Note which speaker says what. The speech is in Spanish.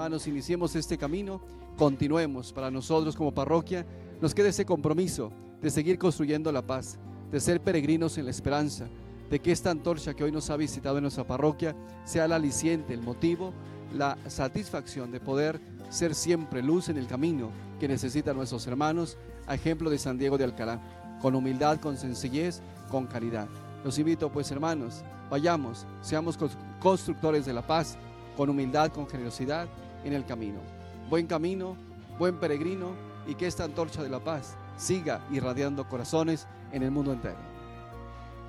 Speaker 1: hermanos, iniciemos este camino, continuemos. Para nosotros como parroquia nos queda ese compromiso de seguir construyendo la paz, de ser peregrinos en la esperanza, de que esta antorcha que hoy nos ha visitado en nuestra parroquia sea el aliciente, el motivo, la satisfacción de poder ser siempre luz en el camino que necesitan nuestros hermanos, a ejemplo de San Diego de Alcalá, con humildad, con sencillez, con caridad. Los invito pues, hermanos, vayamos, seamos constructores de la paz, con humildad, con generosidad en el camino. Buen camino, buen peregrino, y que esta antorcha de la paz siga irradiando corazones en el mundo entero.